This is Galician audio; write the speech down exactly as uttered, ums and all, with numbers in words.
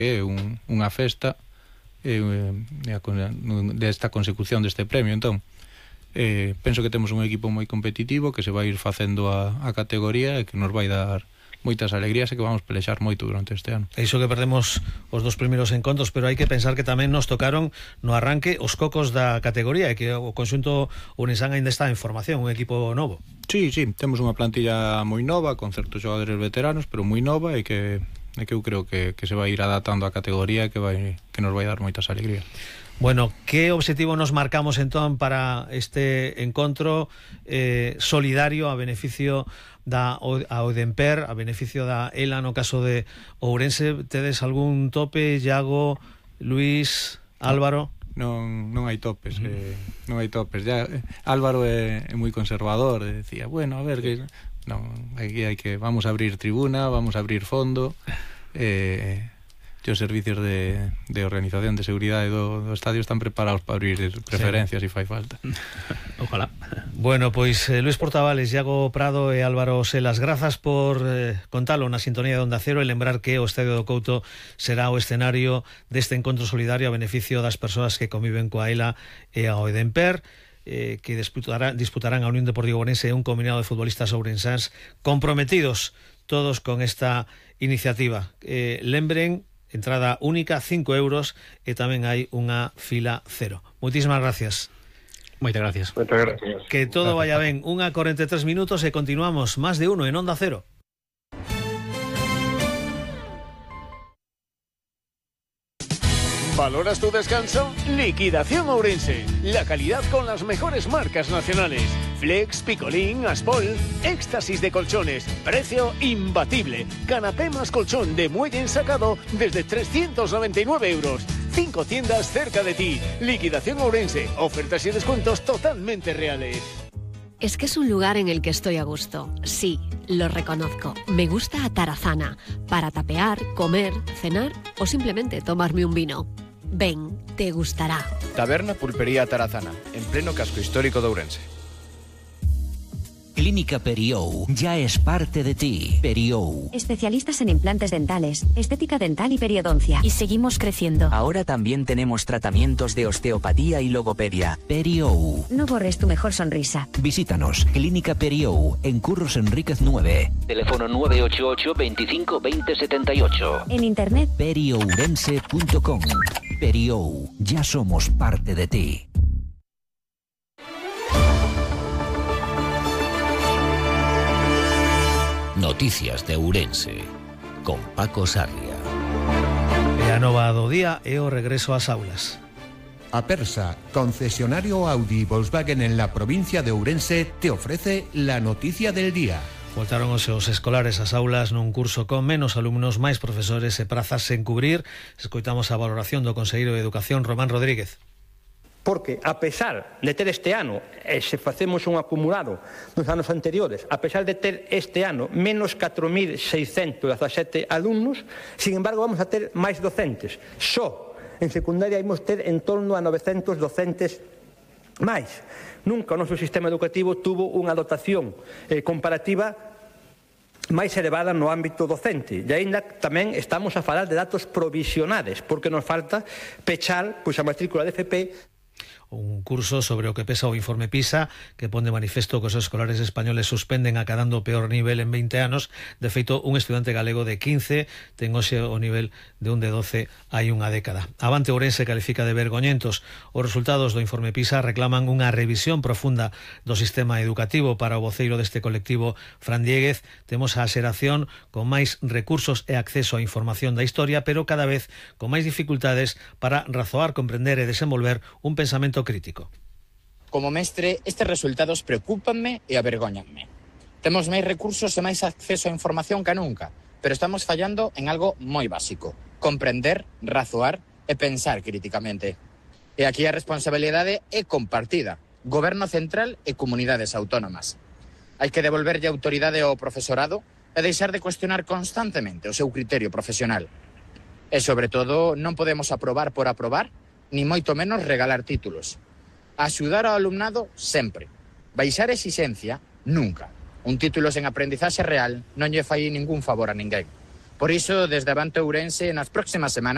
é un, unha festa eh, desta consecución deste premio. Entón, eh, penso que temos un equipo moi competitivo que se vai ir facendo a, a categoría e que nos vai dar moitas alegrías e que vamos pelexar moito durante este ano. É iso que perdemos os dos primeiros encontros, pero hai que pensar que tamén nos tocaron no arranque os cocos da categoría e que o conxunto Ourensán ainda está en formación, un equipo novo. Sí, sí, temos unha plantilla moi nova con certos xogadores veteranos, pero moi nova e que, e que eu creo que, que se vai ir adaptando á categoría e que, vai, que nos vai dar moitas alegrías. Bueno, que objetivo nos marcamos entón para este encontro eh, solidario a beneficio da a Odenper, a beneficio da ELA no caso de Ourense? Tedes algún tope, Iago, Luís, Álvaro? Non, non hai topes, eh, non hai topes. Ya, eh, Álvaro é, é moi conservador, e decía, bueno, a ver que non, aquí hai que vamos a abrir tribuna, vamos a abrir fondo. Eh, os servicios de, de organización de seguridade do, do estadio están preparados para abrir preferencias se sí. fai falta. Ojalá. Bueno, pois eh, Luís Portavales, Iago Prado e Álvaro Selas, grazas por eh, contalo na sintonía de Onda Cero e lembrar que o Estadio do Couto será o escenario deste encontro solidario a beneficio das persoas que conviven coa ELA e a Odenper, eh, que disputarán, disputarán a Unión Deportiva Ourense e un combinado de futbolistas ourensáns comprometidos todos con esta iniciativa. Eh, lembren, entrada única, cinco euros, e tamén hai unha fila cero. Moitísimas gracias. Moitas gracias. Moitas gracias. Que todo vaya ben. Unha cuarenta e tres minutos e continuamos. Más de uno en Onda Cero. ¿Valoras tu descanso? Liquidación Ourense. La calidad con las mejores marcas nacionales. Flex, Picolín, Aspol. Éxtasis de colchones. Precio imbatible. Canapé más colchón de muelle ensacado desde trescientos noventa y nueve euros. Cinco tiendas cerca de ti. Liquidación Ourense. Ofertas y descuentos totalmente reales. Es que es un lugar en el que estoy a gusto. Sí, lo reconozco. Me gusta Atarazana. Para tapear, comer, cenar o simplemente tomarme un vino. Ven, te gustará. Taberna Pulpería Atarazana, en pleno casco histórico de Ourense. Clínica Periou ya es parte de ti. Periou. Especialistas en implantes dentales, estética dental y periodoncia. Y seguimos creciendo. Ahora también tenemos tratamientos de osteopatía y logopedia. Periou. No borres tu mejor sonrisa. Visítanos. Clínica Periou, en Curros Enríquez nueve. Teléfono nueve ocho ocho, veinticinco, veinte, setenta y ocho. En internet. periourense punto com. Periou. Ya somos parte de ti. Noticias de Ourense, con Paco Sarria. E a nova do día é o regreso ás aulas. Apersa, concesionario Audi y Volkswagen en la provincia de Ourense, te ofrece la noticia del día. Voltaron os seus escolares ás aulas nun curso con menos alumnos, máis profesores e prazas sen cubrir. Escoitamos a valoración do conselleiro de Educación, Román Rodríguez. Porque, a pesar de ter este ano, e se facemos un acumulado dos anos anteriores, a pesar de ter este ano menos catro mil seiscentos dezasete alumnos, sin embargo vamos a ter máis docentes. Só en secundaria imos ter en torno a novecentos docentes máis. Nunca o noso sistema educativo tuvo unha dotación eh, comparativa máis elevada no ámbito docente. E ainda tamén estamos a falar de datos provisionales, porque nos falta pechar pois, a matrícula de F P. Un curso sobre o que pesa o informe PISA, que pon de manifesto que os escolares españoles suspenden acadando o peor nivel en veinte anos. De feito, un estudante galego de quince ten hoxe o nivel de un de doce hai unha década. Avante Ourense califica de vergoñentos os resultados do informe PISA, reclaman unha revisión profunda do sistema educativo. Para o voceiro deste colectivo, Fran Diéguez, temos a xeración con máis recursos e acceso á información da historia, pero cada vez con máis dificultades para razoar, comprender e desenvolver un pensamento crítico. Como mestre, estes resultados preocúpanme e avergóñanme. Temos máis recursos e máis acceso á información que nunca, pero estamos fallando en algo moi básico: comprender, razoar e pensar críticamente. E aquí a responsabilidade é compartida, goberno central e comunidades autónomas. Hai que devolverlle autoridade ao profesorado e deixar de cuestionar constantemente o seu criterio profesional. E, sobre todo, non podemos aprobar por aprobar, ni moito menos regalar títulos. Axudar ao alumnado sempre. Baixar exixencia, nunca. Un título sen aprendizaxe real non lle fai ningún favor a ninguén. Por iso, desde Avante Ourense, nas próximas semanas